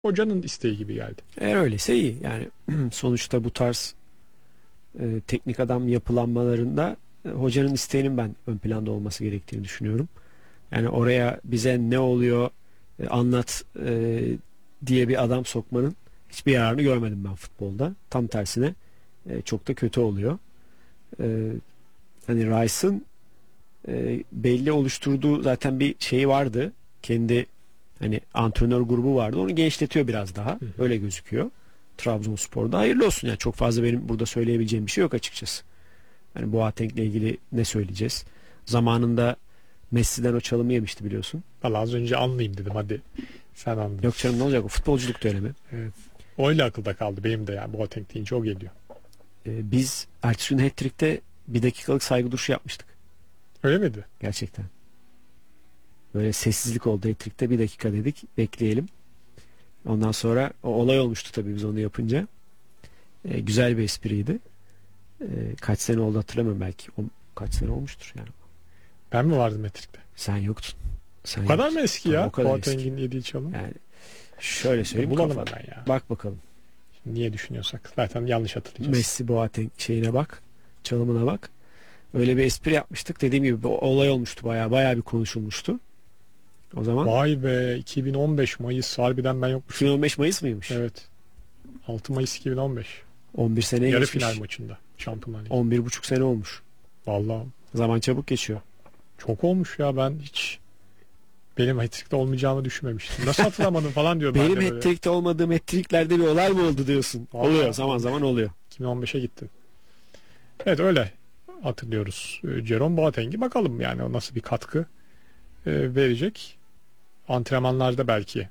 hocanın isteği gibi geldi. Eğer öyleyse iyi. Yani sonuçta bu tarz teknik adam yapılanmalarında hocanın isteğinin ben ön planda olması gerektiğini düşünüyorum. Yani oraya bize ne oluyor anlat diye bir adam sokmanın hiçbir yararını görmedim ben futbolda. Tam tersine çok da kötü oluyor. Hani Rice'ın belli oluşturduğu zaten bir şeyi vardı. Kendi hani antrenör grubu vardı. Onu genişletiyor biraz daha. Öyle gözüküyor. Trabzonspor'da. Hayırlı olsun. Yani çok fazla benim burada söyleyebileceğim bir şey yok açıkçası. Yani Boateng'le ilgili ne söyleyeceğiz? Zamanında Messi'den o çalımı yemişti biliyorsun. Valla az önce anlayayım dedim, hadi sen anladın. Yok canım, ne olacak, o futbolculuk dönemi. Evet. Öyle akılda kaldı benim de, yani Boateng deyince o geliyor. Biz ertesi gün hat-trick'te 1 dakikalık saygı duruşu yapmıştık. Öyle miydi? Gerçekten. Böyle sessizlik oldu hat-trick'te, 1 dakika dedik bekleyelim. Ondan sonra o olay olmuştu tabii biz onu yapınca. Güzel bir espriydi. Kaç sene oldu hatırlamıyorum, belki kaç sene olmuştur yani. Ben mi vardım metrikte? Sen yoktun. Sen O kadar yoktun. mı eski Tabii, ya? o kadar Boateng'in yediği çalım. Yani şöyle söyleyeyim. Bulalım Kafadan. ben ya. Bak bakalım. Niye düşünüyorsak zaten yanlış hatırlayacağız. Messi Boateng şeyine bak. Çalımına bak. Öyle bir espri yapmıştık. Dediğim gibi bir olay olmuştu. Baya bir konuşulmuştu. O zaman. Vay be, 2015 Mayıs, harbiden ben yokmuşum. 2015 Mayıs mıymış? Evet. 6 Mayıs 2015. 11 seneye Yarı geçmiş. final maçında. Şampiyonlar Ligi. 11,5 sene olmuş. Vallahi Zaman çabuk geçiyor. çok olmuş ya, ben hiç benim hat-trick'te olmayacağımı düşünmemiştim. Nasıl hatırlamadım falan diyor. Benim ben de böyle. hat-trick'te olmadığım hat-tricklerde bir olay mı oldu diyorsun? Vallahi. Oluyor, zaman zaman oluyor. 2015'e gittim. Evet, öyle hatırlıyoruz. Jerome Boateng'i, bakalım yani o nasıl bir katkı verecek. Antrenmanlarda belki.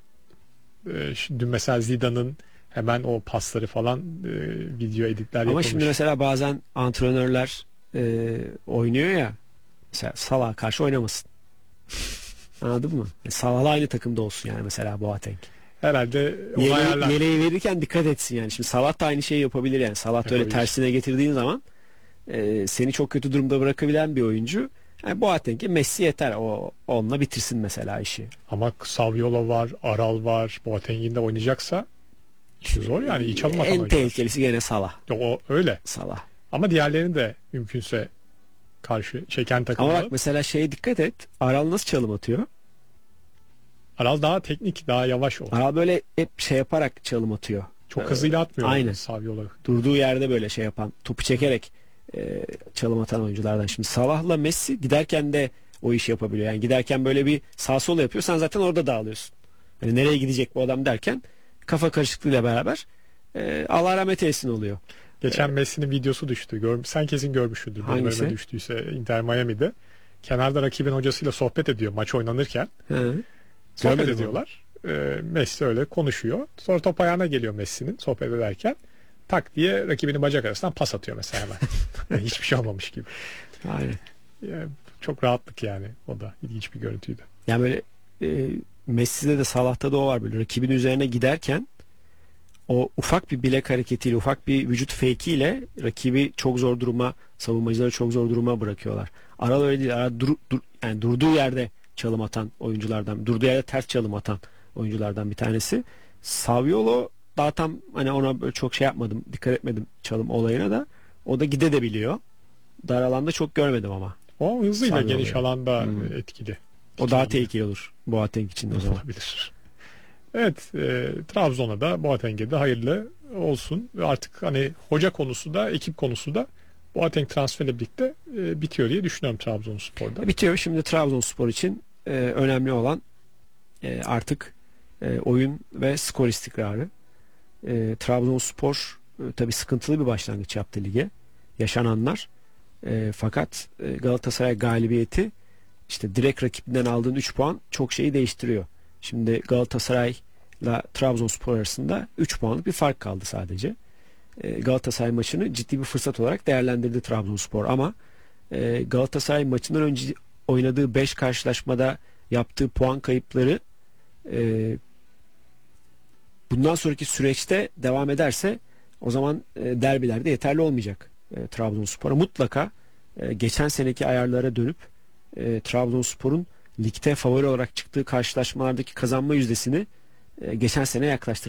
Dün mesela Zidane'ın hemen o pasları falan video editler Ama yapılmış. şimdi mesela bazen antrenörler oynuyor ya, mesela Salah'a karşı oynamasın. Anladın mı? Salah'la aynı takımda olsun yani mesela Boateng. Herhalde onu ayarlar. Yeleği verirken dikkat etsin yani. Şimdi Salah da aynı şeyi yapabilir yani. Salah da öyle Yapabilir. tersine getirdiğin zaman seni çok kötü durumda bırakabilen bir oyuncu. Yani Boateng'e Messi yeter. O onunla bitirsin mesela işi. Ama Saviola var, Aral var. Boateng'in de oynayacaksa işi zor yani. İyi çalım atan En oyuncular. tehlikelisi gene Salah. O öyle. Salah. Ama diğerlerini de mümkünse karşı çeken takımlar. Ama bak mesela şeye dikkat et. Aral nasıl çalım atıyor? Aral daha teknik, daha yavaş o. Aral böyle hep şey yaparak çalım atıyor. Çok hızıyla atmıyor. Aynen. Saviola. Durduğu yerde böyle şey yapan, topu çekerek çalım atan oyunculardan. Şimdi Salah'la Messi giderken de o işi yapabiliyor. Yani giderken böyle bir sağ sol yapıyor. Sen zaten orada dağılıyorsun. Hani nereye gidecek bu adam derken kafa karışıklığıyla beraber Allah rahmet eylesin oluyor. Geçen Messi'nin videosu düştü. Sen kesin görmüşsündür. Benim Hangisi? önüme düştüyse Inter Miami'de. Kenarda rakibin hocasıyla sohbet ediyor maç oynanırken. Hı. Sohbet Görmedim ediyorlar. Messi öyle konuşuyor. Sonra top ayağına geliyor Messi'nin sohbet ederken. Tak diye rakibinin bacak arasından pas atıyor mesela hemen. Hiçbir şey olmamış gibi. Aynen. Yani çok rahatlık yani. O da ilginç bir görüntüydü. Yani böyle Messi'de de Salah'ta da o var, böyle rakibin üzerine giderken o ufak bir bilek hareketiyle, ufak bir vücut fake'iyle rakibi çok zor duruma, savunmacıları çok zor duruma bırakıyorlar. Aral öyle değil. Aral yani durduğu yerde çalım atan oyunculardan, durduğu yerde ters çalım atan oyunculardan bir tanesi. Saviolo daha tam hani ona böyle çok şey yapmadım, dikkat etmedim çalım olayına da. O da gidebiliyor. Dar alanda çok görmedim ama. O hızıyla Saviolo geniş yani. alanda etkili. O daha tehlikeli olur Boateng için o zaman. Olabilir. Evet, Trabzon'a da Boateng'e de hayırlı olsun. Artık hani hoca konusu da ekip konusu da Boateng transferiyle birlikte bitiyor diye düşünüyorum Trabzonspor'da. Bitiyor. Şimdi Trabzonspor için önemli olan artık oyun ve skor istikrarı. Trabzonspor tabii sıkıntılı bir başlangıç yaptı lige. Yaşananlar. Fakat Galatasaray galibiyeti, işte direkt rakibinden aldığın 3 puan çok şeyi değiştiriyor. Şimdi Galatasaray'la Trabzonspor arasında 3 puanlık bir fark kaldı sadece. Galatasaray maçını ciddi bir fırsat olarak değerlendirdi Trabzonspor ama Galatasaray maçından önce oynadığı 5 karşılaşmada yaptığı puan kayıpları bundan sonraki süreçte devam ederse o zaman derbilerde yeterli olmayacak Trabzonspor'a. Mutlaka geçen seneki ayarlara dönüp Trabzonspor'un ligde favori olarak çıktığı karşılaşmalardaki kazanma yüzdesini geçen sene yaklaştırmak